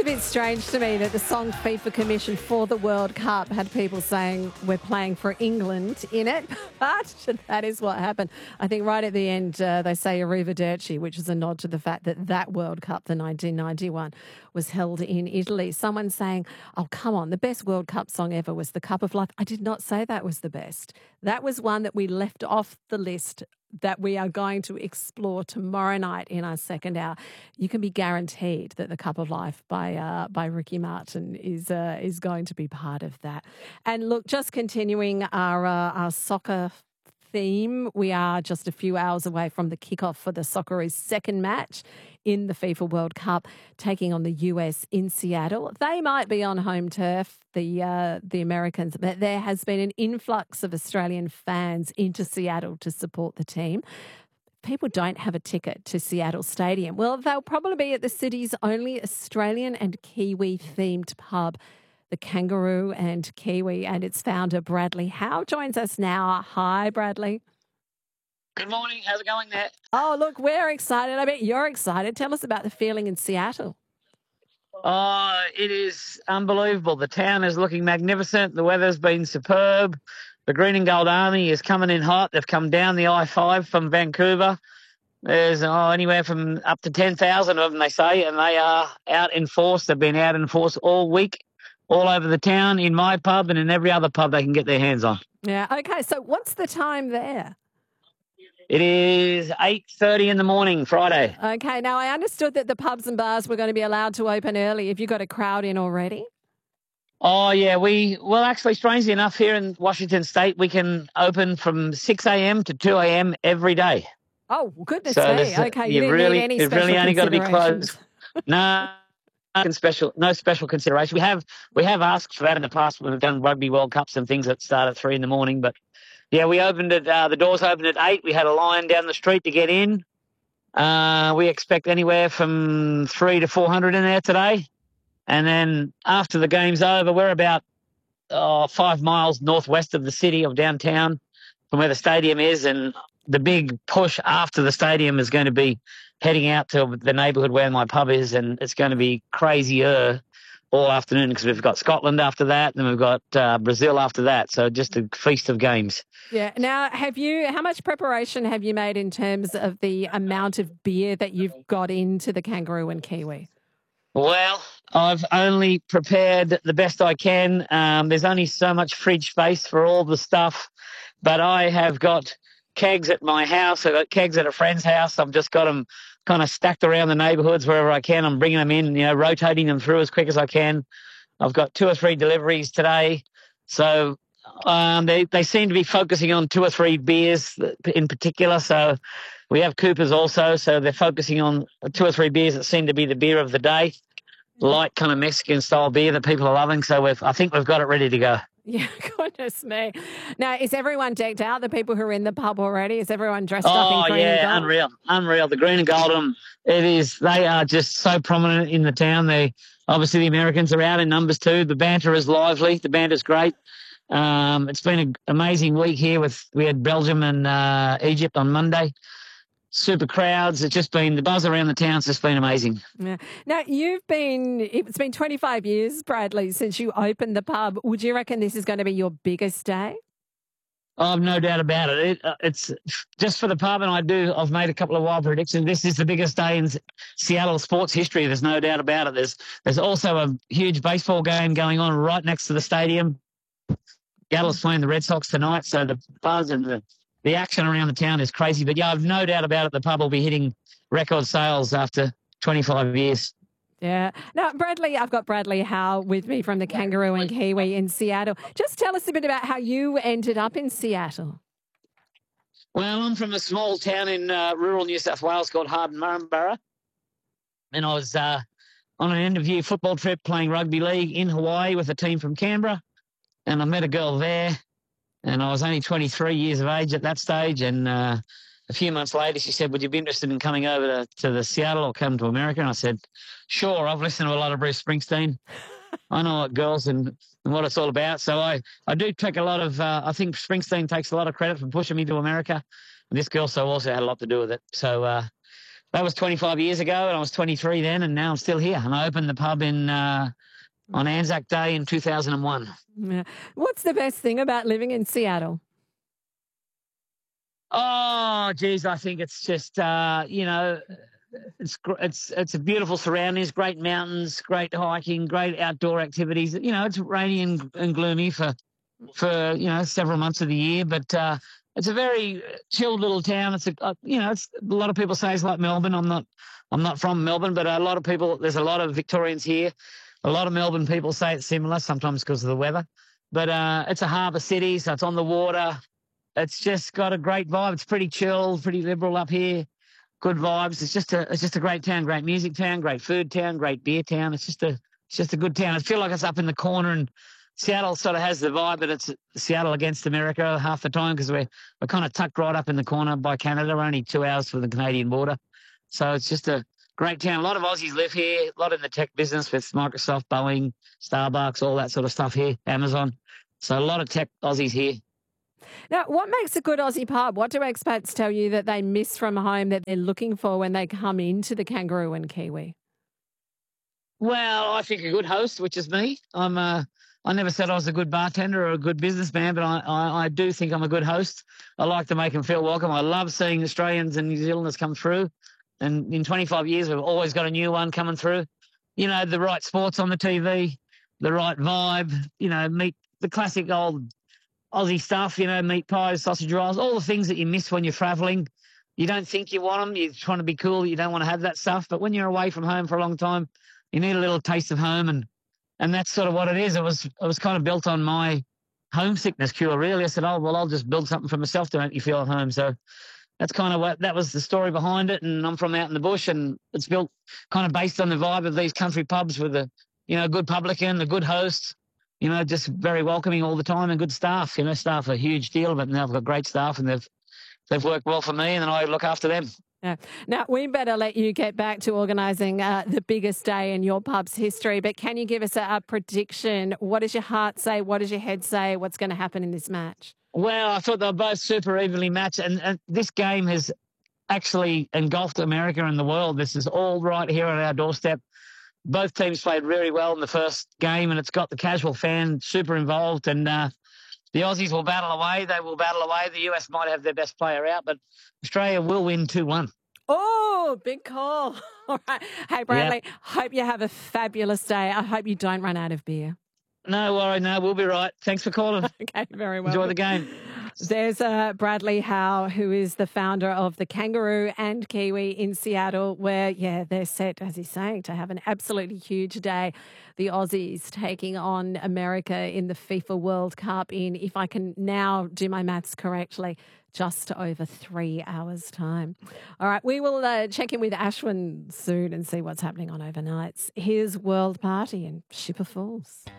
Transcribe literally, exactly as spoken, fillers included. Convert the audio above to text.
bit strange to me that the song FIFA Commission for the World Cup had people saying we're playing for England in it, but that is what happened. I think right at the end uh, they say Arrivederci, which is a nod to the fact that that World Cup, the nineteen ninety-one, was held in Italy. Someone saying, oh, come on, the best World Cup song ever was The Cup of Life. I did not say that was the best. That was one that we left off the list that we are going to explore tomorrow night in our second hour. You can be guaranteed that The Cup of Life by uh, by Ricky Martin is uh, is going to be part of that. And look, just continuing our uh, our soccer theme, we are just a few hours away from the kickoff for the Socceroos' second match in the FIFA World Cup, taking on the U S in Seattle. They might be on home turf, the uh, the Americans, but there has been an influx of Australian fans into Seattle to support the team. People don't have a ticket to Seattle Stadium. Well, they'll probably be at the city's only Australian and Kiwi-themed pub, the Kangaroo and Kiwi, and its founder, Bradley Howe, joins us now. Hi, Bradley. Good morning. How's it going there? Oh, look, we're excited. I bet you're excited. Tell us about the feeling in Seattle. Oh, it is unbelievable. The town is looking magnificent. The weather's been superb. The Green and Gold Army is coming in hot. They've come down the I five from Vancouver. There's oh, anywhere from up to ten thousand of them, they say, and they are out in force. They've been out in force all week, all over the town, in my pub and in every other pub they can get their hands on. Yeah, okay. So what's the time there? It is eight thirty in the morning, Friday. Okay. Now, I understood that the pubs and bars were going to be allowed to open early. Have you got a crowd in already? Oh, yeah. We Well, actually, strangely enough, here in Washington State, we can open from six a.m. to two a.m. every day. Oh, goodness so me. Okay. You didn't really, need any you've special really only got to be considerations. closed. No. Special, no special consideration. We have we have asked for that in the past when we've done Rugby World Cups and things that start at three in the morning. But yeah, we opened it. Uh, the doors opened at eight. We had a line down the street to get in. Uh, we expect anywhere from three to four hundred in there today. And then after the game's over, we're about oh, five miles northwest of the city of downtown from where the stadium is, and the big push after the stadium is going to be heading out to the neighbourhood where my pub is, and it's going to be crazier all afternoon because we've got Scotland after that, and we've got uh, Brazil after that. So just a feast of games. Yeah. Now, have you? How much preparation have you made in terms of the amount of beer that you've got into the Kangaroo and Kiwi? Well, I've only prepared the best I can. Um, there's only so much fridge space for all the stuff, but I have got kegs at my house. I've got kegs at a friend's house. I've just got them kind of stacked around the neighbourhoods wherever I can. I'm bringing them in, you know, rotating them through as quick as I can. I've got two or three deliveries today. So um, they, they seem to be focusing on two or three beers in particular. So we have Coopers also. So they're focusing on two or three beers that seem to be the beer of the day. Light kind of Mexican style beer that people are loving. So we've, I think we've got it ready to go. Yeah, goodness me. Now, is everyone decked out, the people who are in the pub already? Is everyone dressed oh, up in green yeah, and gold? unreal, unreal. The green and gold, um, it is, they are just so prominent in the town. They obviously, the Americans are out in numbers too. The banter is lively. The banter's great. Um, it's been an amazing week here. With we had Belgium and uh, Egypt on Monday. Super crowds. It's just been, the buzz around the town's just been amazing. Yeah. Now, you've been, it's been twenty-five years, Bradley, since you opened the pub. Would you reckon this is going to be your biggest day? Oh, I've no doubt about it. it uh, it's just for the pub, and I do, I've made a couple of wild predictions. This is the biggest day in Seattle sports history. There's no doubt about it. There's, there's also a huge baseball game going on right next to the stadium. Seattle's playing the Red Sox tonight, so the buzz and the The action around the town is crazy. But, yeah, I've no doubt about it. The pub will be hitting record sales after twenty-five years. Yeah. Now, Bradley, I've got Bradley Howe with me from the Kangaroo and Kiwi in Seattle. Just tell us a bit about how you ended up in Seattle. Well, I'm from a small town in uh, rural New South Wales called Harden-Murrumburra. And I was uh, on an end-of-year football trip playing rugby league in Hawaii with a team from Canberra. And I met a girl there. And I was only twenty-three years of age at that stage. And uh, a few months later, she said, would you be interested in coming over to, to the Seattle or come to America? And I said, sure, I've listened to a lot of Bruce Springsteen. I know what girls and, and what it's all about. So I, I do take a lot of, uh, I think Springsteen takes a lot of credit for pushing me to America. And this girl so also had a lot to do with it. So uh, that was twenty-five years ago, and I was twenty-three then, and now I'm still here. And I opened the pub in uh, on Anzac Day in two thousand one. Yeah. What's the best thing about living in Seattle? Oh, geez, I think it's just, uh, you know, it's it's it's a beautiful surroundings, great mountains, great hiking, great outdoor activities. You know, it's rainy and, and gloomy for for you know several months of the year, but uh, it's a very chilled little town. It's a uh, you know, it's a lot of people say it's like Melbourne. I'm not I'm not from Melbourne, but a lot of people, there's a lot of Victorians here. A lot of Melbourne people say it's similar, sometimes because of the weather. But uh, it's a harbour city, so it's on the water. It's just got a great vibe. It's pretty chill, pretty liberal up here. Good vibes. It's just a it's just a great town, great music town, great food town, great beer town. It's just a it's just a good town. I feel like it's up in the corner, and Seattle sort of has the vibe, but it's Seattle against America half the time because we're we're kind of tucked right up in the corner by Canada. We're only two hours from the Canadian border, so it's just a great town. A lot of Aussies live here. A lot in the tech business with Microsoft, Boeing, Starbucks, all that sort of stuff here. Amazon. So a lot of tech Aussies here. Now, what makes a good Aussie pub? What do expats tell you that they miss from home that they're looking for when they come into the Kangaroo and Kiwi? Well, I think a good host, which is me. I'm uh, I never said I was a good bartender or a good businessman, but I, I, I do think I'm a good host. I like to make them feel welcome. I love seeing Australians and New Zealanders come through. And in twenty-five years, we've always got a new one coming through. You know, the right sports on the T V, the right vibe, you know, meet the classic old Aussie stuff, you know, meat pies, sausage rolls, all the things that you miss when you're travelling. You don't think you want them. You're trying to be cool. You don't want to have that stuff. But when you're away from home for a long time, you need a little taste of home. And and that's sort of what it is. It was, it was kind of built on my homesickness cure, really. I said, oh, well, I'll just build something for myself to make you feel at home. So that's kind of what, that was the story behind it. And I'm from out in the bush, and it's built kind of based on the vibe of these country pubs with a, you know, good publican, a good host, you know, just very welcoming all the time, and good staff. You know, staff are a huge deal, but now I've got great staff, and they've they've worked well for me, and then I look after them. Yeah. Now, we better let you get back to organising uh, the biggest day in your pub's history, but can you give us a, a prediction? What does your heart say? What does your head say? What's going to happen in this match? Well, I thought they were both super evenly matched, and, and this game has actually engulfed America and the world. This is all right here on our doorstep. Both teams played really well in the first game, and it's got the casual fan super involved. And uh, the Aussies will battle away. They will battle away. The U S might have their best player out, but Australia will win two one. Oh, big call. All right. Hey, Bradley, yep. Hope you have a fabulous day. I hope you don't run out of beer. No worry, no, we'll be right. Thanks for calling. Okay, very well. Enjoy the game. There's uh, Bradley Howe, who is the founder of the Kangaroo and Kiwi in Seattle, where, yeah, they're set, as he's saying, to have an absolutely huge day. The Aussies taking on America in the FIFA World Cup in, if I can now do my maths correctly, just over three hours' time. All right, we will uh, check in with Ashwin soon and see what's happening on overnights. Here's World Party in Shipper Falls.